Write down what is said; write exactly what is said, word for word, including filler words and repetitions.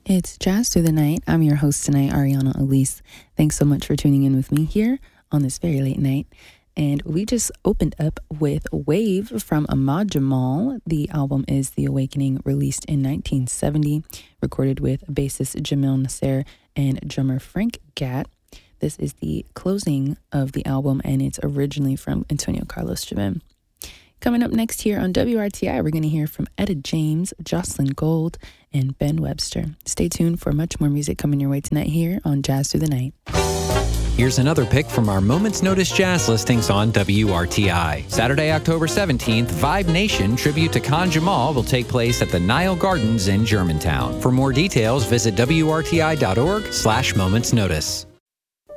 It's Jazz Through the Night. I'm your host tonight, Ariana Elise. Thanks so much for tuning in with me here on this very late night. And we just opened up with Wave from Ahmad Jamal. The album is The Awakening, released in nineteen seventy, recorded with bassist Jamil Nasser and drummer Frank Gatt. This is the closing of the album, and it's originally from Antonio Carlos Jobim. Coming up next here on W R T I, we're going to hear from Etta James, Jocelyn Gold, and Ben Webster. Stay tuned for much more music coming your way tonight here on Jazz Through the Night. Here's another pick from our Moment's Notice jazz listings on W R T I. Saturday, October seventeenth, Vibe Nation tribute to Khan Jamal will take place at the Nile Gardens in Germantown. For more details, visit W R T I dot org slash Moment's Notice.